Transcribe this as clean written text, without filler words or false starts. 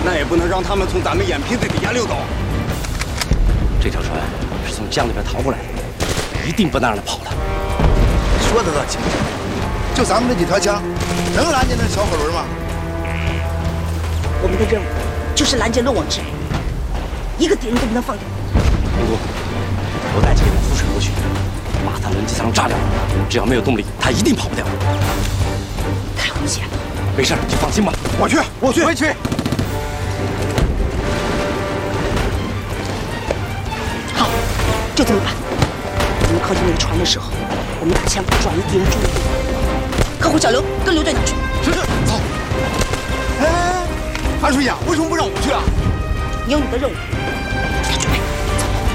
那也不能让他们从咱们眼皮子底下溜走。 这条船是从江里边逃过来的，一定不能让他跑了。 说的倒轻，就咱们这几条枪，能拦截那小火轮吗？ 我们的任务就是拦截漏网之鱼，一个敌人都不能放掉。 明姑，我带几个人浮水过去，把他轮机舱炸掉。只要没有动力，他一定跑不掉。 太危险了。 没事，你就放心吧。 我去，我去， 我也去。 好，就这么办。我们靠近那个船的时候，我们打枪转移敌人注意力。靠护小刘跟刘队长去。 是，走。哎，韩书记啊，为什么不让我去啊？ 你有你的任务，